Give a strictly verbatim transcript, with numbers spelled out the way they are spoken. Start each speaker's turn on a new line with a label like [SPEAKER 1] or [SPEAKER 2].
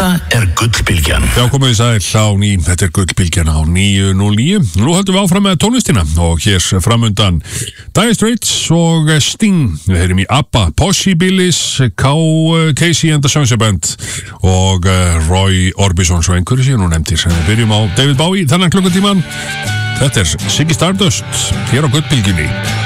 [SPEAKER 1] Þetta er Gullbylgjan.
[SPEAKER 2] Já, komið þið sæl á ný, þetta er Gullbylgjan á níu núll níu. Nú höldum við áfram með tónlistina og hér framundan Dire Straits og Sting. Við heyrum í ABBA, Possibilis, K. Casey and the Sunshine Band og Roy Orbison, svo einhverju síðan og nefndir. Við byrjum á David Bowie, þennan klukkutíman. Þetta er Ziggy Stardust hér á Gullbylgjunni.